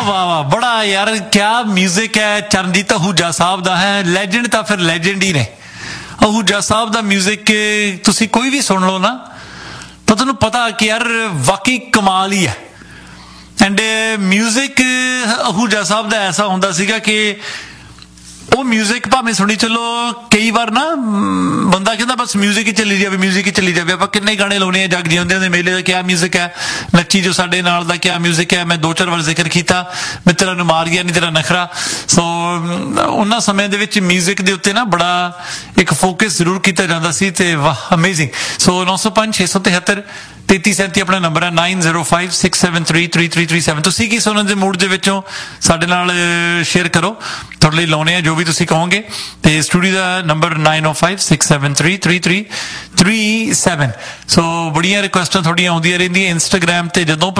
ਵਾਹ ਵਾਹ, ਬੜਾ ਯਾਰ ਕਿਆ ਮਿਊਜ਼ਿਕ ਹੈ। ਚਰਨਜੀਤ ਅਹੂਜਾ ਸਾਹਿਬ ਦਾ ਹੈ, ਲੈਜੈਂਡ ਤਾਂ ਫਿਰ ਲੈਜੈਂਡ ਹੀ ਨੇ। ਅਹੂਜਾ ਸਾਹਿਬ ਦਾ ਮਿਊਜ਼ਿਕ ਤੁਸੀਂ ਕੋਈ ਵੀ ਸੁਣ ਲਓ ਨਾ ਤਾਂ ਤੁਹਾਨੂੰ ਪਤਾ ਕਿ ਯਾਰ ਵਾਕਈ ਕਮਾਲ ਹੀ ਹੈ। ਐਂਡ ਮਿਊਜ਼ਿਕ ਅਹੂਜਾ ਸਾਹਿਬ ਦਾ ਐਸਾ ਹੁੰਦਾ ਸੀਗਾ ਕਿ ਉਹ ਮਿਊਜ਼ਿਕ ਭਾਵੇਂ ਸੁਣੀ ਚਲੋ, ਕਈ ਵਾਰ ਨਾ ਬੰਦਾ ਕਹਿੰਦਾ ਬਸ ਮਿਊਜ਼ਿਕ ਹੀ ਚੱਲੀ ਜਾਵੇ, ਮਿਊਜ਼ਿਕ ਹੀ ਚੱਲੀ ਜਾਵੇ। ਆਪਾਂ ਕਿੰਨੇ ਗਾਣੇ ਲਾਉਣੇ ਆ, ਜਗ ਜਿਉਂਦਿਆਂ ਦੇ ਮੇਲੇ ਦਾ ਕਿਆ ਮਿਊਜ਼ਿਕ ਹੈ, ਨੱਚੀ ਜੋ ਸਾਡੇ ਨਾਲ ਦਾ ਕਿਆ ਮਿਊਜ਼ਿਕ ਹੈ। ਮੈਂ 2-4 ਵਾਰ ਜ਼ਿਕਰ ਕੀਤਾ ਮਿੱਤਰਾਂ ਨੂੰ ਮਾਰ ਗਿਆ ਨਹੀਂ ਤੇਰਾ ਨਖਰਾ। ਸੋ ਉਹਨਾਂ ਸਮਿਆਂ ਦੇ ਵਿੱਚ ਮਿਊਜ਼ਿਕ ਦੇ ਉੱਤੇ ਨਾ ਬੜਾ ਇੱਕ ਫੋਕਸ ਜ਼ਰੂਰ ਕੀਤਾ ਜਾਂਦਾ ਸੀ ਤੇ ਵਾਹ ਅਮੇਜ਼ਿੰਗ। ਸੋ 905-673 3337 ਆਪਣਾ ਨੰਬਰ ਹੈ, 9056733337। ਤੁਸੀਂ ਕੀ ਸੁਣਨ ਦੇ ਮੂਡ ਦੇ ਵਿੱਚੋਂ ਸਾਡੇ ਨਾਲ ਸ਼ੇਅਰ ਕਰੋ, ਤੁਹਾਡੇ ਲਈ ਲਾਉਣੇ ਆ ਜੋ ਵੀ ਤੁਸੀਂ ਕਹੋਗੇ। ਤੇ ਸਟੂਡੀਓ ਦਾ ਨੰਬਰ 9056733337। ਸੋ ਬੜੀਆਂ ਰਿਕੁਐਸਟਾਂ ਤੁਹਾਡੀਆਂ ਆਉਂਦੀਆਂ ਰਹਿੰਦੀਆਂ ਇੰਸਟਾਗ੍ਰਾਮ ਤੇ। ਜਦੋਂ